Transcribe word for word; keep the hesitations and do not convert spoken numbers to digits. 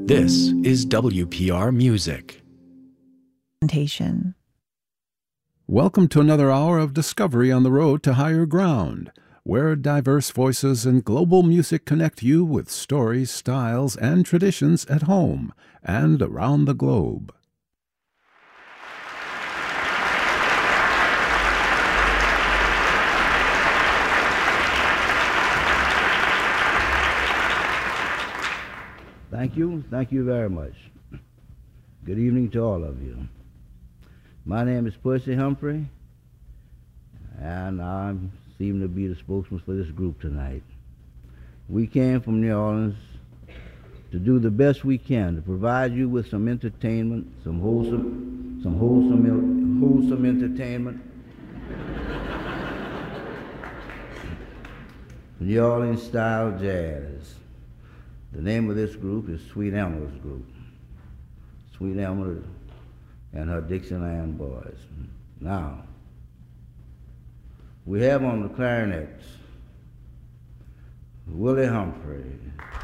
This is W P R Music. Welcome to another hour of discovery on the road to higher ground, where diverse voices and global music connect you with stories, styles, and traditions at home and around the globe. Thank you. Thank you very much. Good evening to all of you. My name is Percy Humphrey, and I seem to be the spokesman for this group tonight. We came from New Orleans to do the best we can to provide you with some entertainment, some wholesome, some wholesome, wholesome entertainment. New Orleans style jazz. The name of this group is Sweet Emma's group. Sweet Emma and her Dixieland boys. Now, we have on the clarinets Willie Humphrey.